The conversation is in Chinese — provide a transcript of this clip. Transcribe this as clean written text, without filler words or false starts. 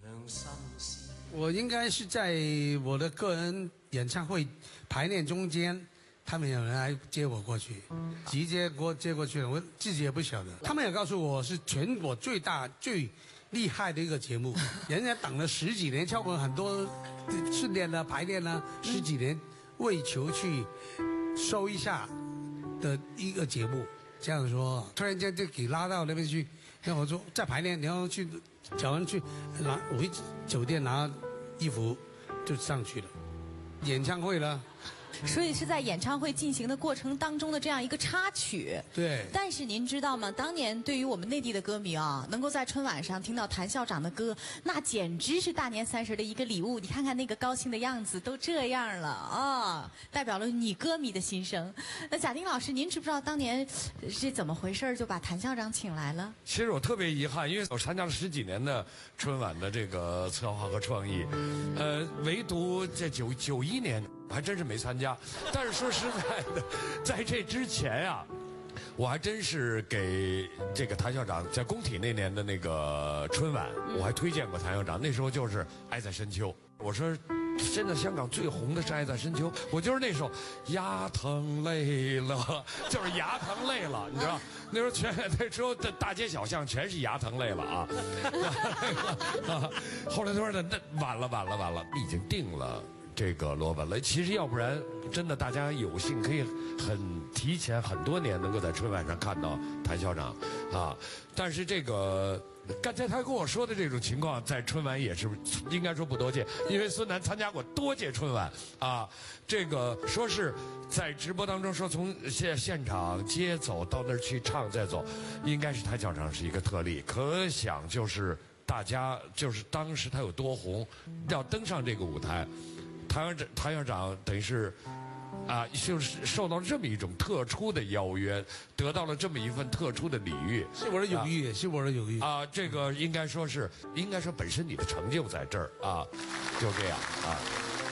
我应该是在我的个人演唱会排练中间，他们有人来接我过去，直接给我接过去了，我自己也不晓得。他们也告诉我是全国最大最厉害的一个节目，人家等了10几年，跳过很多训练啊、排练啊，10几年，为求去收一下的一个节目。这样说，突然间就给拉到那边去，然后我说再排练，然后去找人去回酒店拿衣服就上去了，演唱会了。 所以是在演唱会进行的过程当中的这样一个插曲。 对。 但是您知道吗？当年对于我们内地的歌迷啊，能够在春晚上听到谭校长的歌，那简直是大年30的一个礼物。你看看那个高兴的样子，都这样了啊，代表了你歌迷的心声。那贾丁老师，您知不知道当年是怎么回事就把谭校长请来了？ 其实我特别遗憾，因为我参加了10几年的春晚的这个策划和创意，唯独这91年。还真是没参加，但是说实在的，在这之前呀，我还真是给这个谭校长在工体那年的那个春晚，我还推荐过谭校长。那时候就是《爱在深秋》，我说现在香港最红的是《爱在深秋》，我就是那首牙疼累了，就是牙疼累了，你知道？那时候那时候的大街小巷全是牙疼累了啊。后来他说那晚了，已经定了。这个罗本了，其实要不然真的大家有幸可以很提前很多年能够在春晚上看到谭校长啊，但是这个刚才他跟我说的这种情况在春晚也是应该说不多见，因为孙楠参加过多届春晚啊，这个说是在直播当中说从现场接走到那儿去唱再走，应该是谭校长是一个特例，可想就是大家就是当时他有多红，要登上这个舞台。谭校长等于是，就是受到这么一种特殊的邀约，得到了这么一份特殊的礼遇， 是我的荣誉，是我的荣誉啊！这个应该说本身你的成就在这儿啊，就这样啊。